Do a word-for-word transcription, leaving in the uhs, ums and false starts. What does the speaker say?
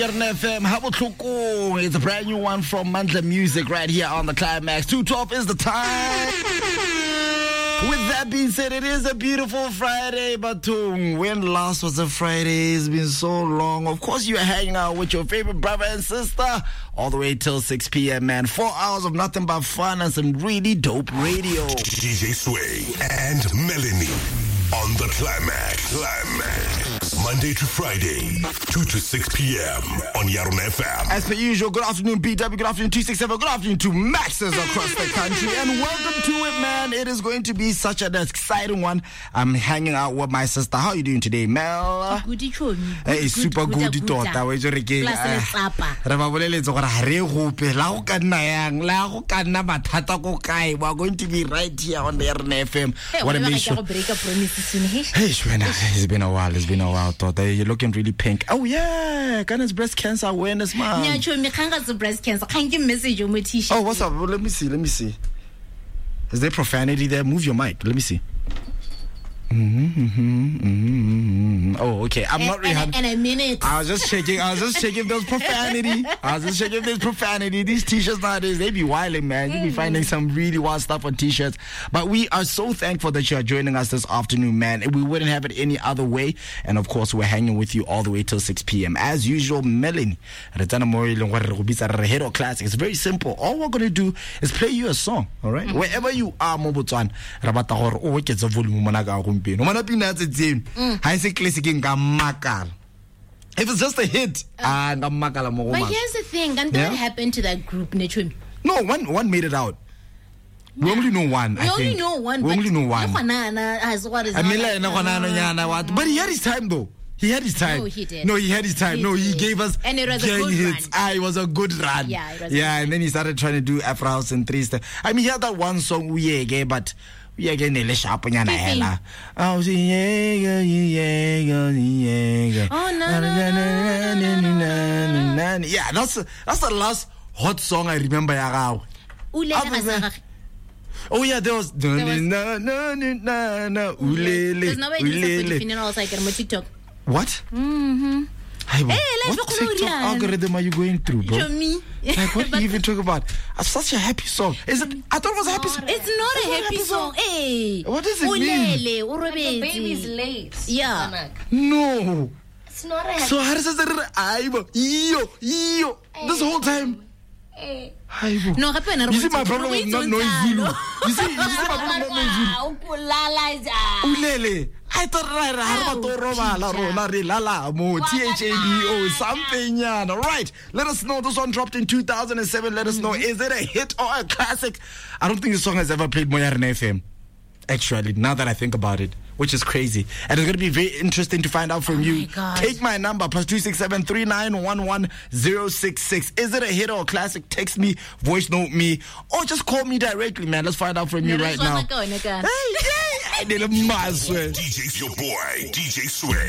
F M, it's a brand new one from Mandla Music right here on the Climax. two twelve is the time. With that being said, it is a beautiful Friday, but um, when last was a Friday? It's been so long. Of course, you're hanging out with your favorite brother and sister all the way till six p.m., man. Four hours of nothing but fun and some really dope radio. D J Sway and Melanie on the Climax. Climax. Monday to Friday, two to six p.m. on Yarun F M. As per usual, good afternoon, B W, good afternoon, two sixty-seven, good afternoon to Maxes across the country, and welcome to it, man. It is going to be such an exciting one. I'm hanging out with my sister. How are you doing today, Mel? Good, good. Hey, super good, tota. We're just getting we're going to be right here on the Yarun F M. What a mission. Hey, it's been a while, it's been a while. You're looking really pink. Oh yeah, Ghana's breast cancer awareness month. Yeah, sure. Me can't breast cancer. Can't you message on my t-shirt? Oh, what's up? Well, let me see. Let me see. Is there profanity there? Move your mic. Let me see. Mm-hmm, mm-hmm, mm-hmm. Oh, okay. I'm and, not really. And, and I mean it. I was just checking. I was just checking if there's profanity. I was just checking if there's profanity. These t-shirts nowadays, they be wilding, man. You be finding some really wild stuff on t-shirts. But we are so thankful that you are joining us this afternoon, man. We wouldn't have it any other way. And of course, we're hanging with you all the way till six p.m. As usual, Melanie. Hero Classic. It's very simple. All we're gonna do is play you a song. All right. Mm-hmm. Wherever you are, Mobotswan. Rabata or gets a volume. Mm. If it's just a hit, uh, but here's the thing, and yeah? What happened to that group? No, one one made it out. Nah. We only know one. We I only think. know one. We only know one. But he had his time though. He had his time. No, he did. No, he had his time. He no, he did. gave us and it was a good hits. run. Ah, it was a good run. Yeah, it was yeah, good. And then he started trying to do Afro House and three stuff. I mean, he had that one song, We Yeah, but we again the sharp on yana. Oh, yeah, yeah, yeah. Oh no, no, no. Yeah, that's that's the last hot song I remember. Oh yeah, there was no no no no no no. There's no way to funeral like on TikTok. What? Mm-hmm. Hey, what TikTok algorithm are you going through, bro? Me. Like, what do you even talk about? It's such a happy song. Is it? I thought it was a happy song. It's not it's a happy, happy song. song. Hey. What does it mean? The baby's late. Yeah. No. It's not a happy So how does it say, yo, yo, this whole time? Hey. No, you see my problem with not knowing Zulu. You see, you see my problem with not knowing Zulu. Ulele. I thought T H A D O something. All right. Let us know. This one dropped in two thousand seven. Let us know. Is it a hit or a classic? I don't think this song has ever played Moyarn F M. Actually, now that I think about it, which is crazy. And it's going to be very interesting to find out from oh you. My Take my number, plus two six seven, three nine one one, zero six six. Is it a hit or a classic? Text me, voice note me, or just call me directly, man. Let's find out from you right now. Hey, hey, I did a mass. D J's your boy, D J Sway.